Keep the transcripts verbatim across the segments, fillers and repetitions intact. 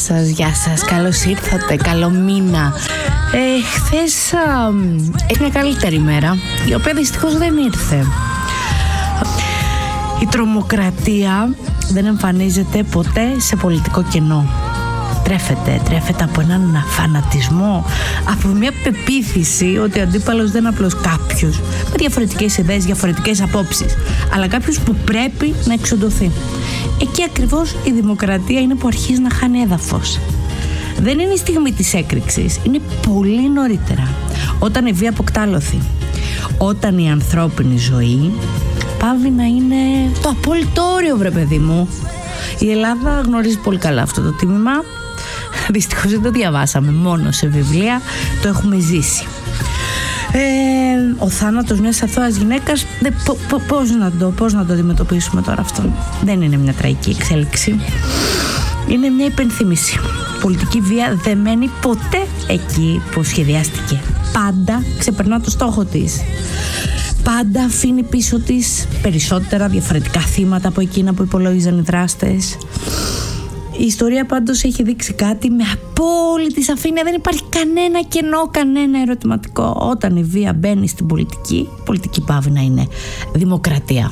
σας, γεια σας, καλώς ήρθατε, καλό μήνα. Ε, χθες α, είναι μια καλύτερη μέρα, η οποία δυστυχώς δεν ήρθε. Η τρομοκρατία δεν εμφανίζεται ποτέ σε πολιτικό κενό. Τρέφεται, τρέφεται από έναν φανατισμό, από μια πεποίθηση ότι ο αντίπαλος δεν είναι απλώς κάποιος με διαφορετικές ιδέες, διαφορετικές απόψεις, αλλά κάποιος που πρέπει να εξοντωθεί. Εκεί ακριβώς η δημοκρατία είναι που αρχίζει να χάνει έδαφος. Δεν είναι η στιγμή της έκρηξης, είναι πολύ νωρίτερα, όταν η βία αποκτάλωθη, όταν η ανθρώπινη ζωή πάβει να είναι το απόλυτο όριο, βρε παιδί μου. Η Ελλάδα γνωρίζει πολύ καλά αυτό το τίμημα. Δυστυχώς δεν το διαβάσαμε μόνο σε βιβλία, το έχουμε ζήσει. Ε, ο θάνατος μιας αθώας γυναίκας, δε, πο, πο, πώς, να το, πώς να το αντιμετωπίσουμε τώρα αυτό? Δεν είναι μια τραγική εξέλιξη. Είναι μια υπενθύμηση. Πολιτική βία δεν μένει ποτέ εκεί που σχεδιάστηκε. Πάντα ξεπερνά το στόχο της. Πάντα αφήνει πίσω της περισσότερα διαφορετικά θύματα από εκείνα που υπολόγιζαν οι δράστες. Η ιστορία πάντως έχει δείξει κάτι με απόλυτη σαφήνεια. Δεν υπάρχει κανένα κενό, κανένα ερωτηματικό. Όταν η βία μπαίνει στην πολιτική, η πολιτική πάβει να είναι δημοκρατία.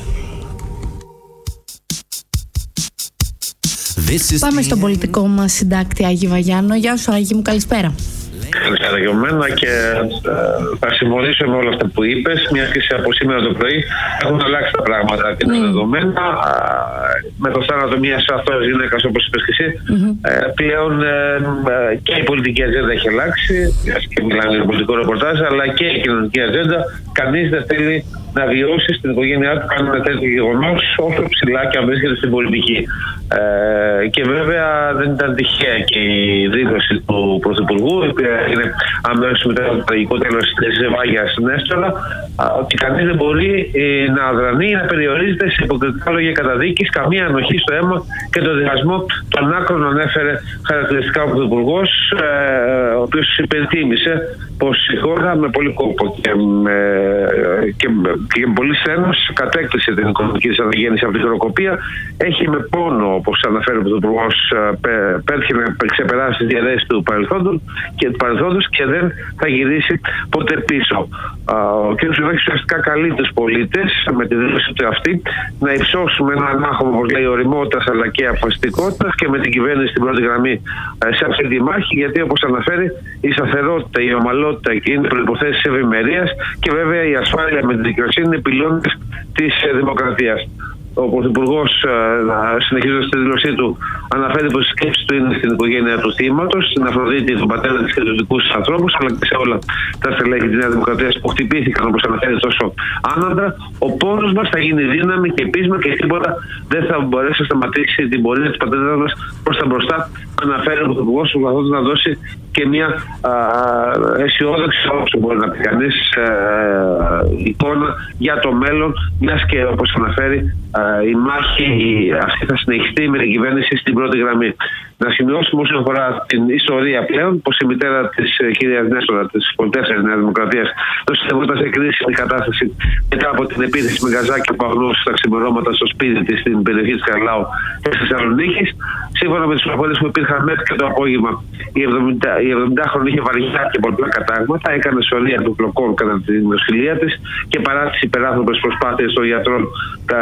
Πάμε στον πολιτικό μας συντάκτη Άγη Βαγιάννο. Γεια σου Άγη μου, καλησπέρα. Καλησπέρα για μένα και ε, θα συμφωνήσω με όλα αυτά που είπες, μια και από σήμερα το πρωί έχουν αλλάξει τα πράγματα και τα mm. δεδομένα. Με το θάνατο μιας αθώας γυναίκας, όπως είπες και εσύ, mm-hmm. ε, πλέον ε, ε, και η πολιτική ατζέντα έχει αλλάξει, και μιλάμε για πολιτικό ρεπορτάζ, αλλά και η κοινωνική ατζέντα. Κανείς δεν θέλει να βιώσει στην οικογένειά του κάνει ένα τέτοιο γεγονός, όσο ψηλά και αν βρίσκεται στην πολιτική. Ε, και βέβαια δεν ήταν τυχαία και η δήλωση του Πρωθυπουργού, η οποία είναι αμέσως μετά το τραγικό τέλος της Βάγιας Νέστορα, ότι κανείς δεν μπορεί ε, να αδρανεί ή να περιορίζεται σε υποκριτικά λόγια καταδίκης, καμία ανοχή στο αίμα και το διχασμό των άκρων. Ανέφερε χαρακτηριστικά ο Πρωθυπουργός, ε, ο οποίος υπενθύμησε πως η χώρα με πολύ κόπο και με, και, και με πολύ σθένος κατέκτησε την οικονομική της αναγέννηση από την χρεοκοπία. Έχει με πόνο, όπως αναφέρει ο Πρωθυπουργός, πέτυχε να ξεπεράσει τις διαδέσεις του παρελθόντος και, παρελθόντος και δεν θα γυρίσει ποτέ πίσω. Ο κ. Μητσοτάκης ουσιαστικά καλεί τους πολίτες με τη δήλωση του αυτή να υψώσουμε έναν άχομο, όπως λέει, ωριμότητας αλλά και αποφασιστικότητας και με την κυβέρνηση στην πρώτη γραμμή σε αυτή τη μάχη, γιατί όπως αναφέρει η σταθερότητα, η ομαλότητα είναι προϋποθέσεις ευημερίας και βέβαια η ασφάλεια με την δικαιοσύνη είναι πυλώνες της δημοκρατίας. Ο Πρωθυπουργός, συνεχίζοντας τη δήλωσή του, αναφέρει πως η σκέψη του είναι στην οικογένεια του θύματος, στην Αφροδίτη, τον πατέρα της και τους δικούς ανθρώπους, αλλά και σε όλα τα στελέχη της Νέας Δημοκρατίας που χτυπήθηκαν, όπως αναφέρει, τόσο άναδρα. Ο πόνος μας θα γίνει δύναμη και πείσμα και τίποτα δεν θα μπορέσει να σταματήσει την πορεία της πατρίδας μας προς τα μπροστά, αναφέρει ο Πρωθυπουργός, προσπαθώντας να δώσει και μια α, αισιόδοξη, όσο μπορεί να πει κανείς, εικόνα για το μέλλον, μιας και όπως αναφέρει η μάχη αυτή θα συνεχιστεί με την κυβέρνηση στην πρώτη γραμμή. Να σημειώσουμε όσον αφορά την ιστορία πλέον πως η μητέρα της κυρίας Νέστορα, της πολιτείας της Νέας Δημοκρατίας, βρισκόταν σε κρίσιμη κατάσταση μετά από την επίθεση με γκαζάκι που αγνούσε στα ξημερώματα στο σπίτι της στην περιοχή της Καρλάου και της Θεσσαλονίκης. Σύμφωνα με τις πληροφορίες που υπήρχαν μέχρι και το απόγευμα, η εβδομηντάχρονη είχε βαριά και πολλά κατάγματα, έκανε σωρία επιπλοκών κατά την νοσηλεία της και παρά τις υπεράνθρωπες προσπάθειες των γιατρών, τα